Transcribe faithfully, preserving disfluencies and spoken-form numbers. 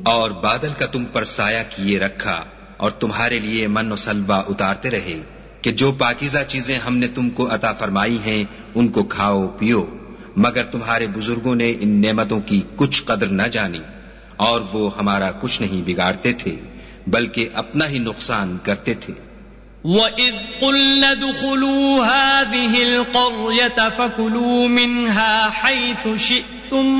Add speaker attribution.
Speaker 1: और बादल का तुम पर साया किए रखा और तुम्हारे लिए मन और सल्वा उतारते रहे कि जो पाकीज़ा चीजें हमने तुमको अता फरमाई हैं उनको खाओ पियो, मगर तुम्हारे बुजुर्गों ने इन नेमतों की कुछ कदर न जानी और वो हमारा कुछ नहीं बिगाड़ते थे बल्कि अपना ही नुकसान करते थे।
Speaker 2: وَإِذْ قُلْنَا ادْخُلُوا هَٰذِهِ الْقَرْيَةَ فَكُلُوا مِنْهَا حَيْثُ شِئْتُمْ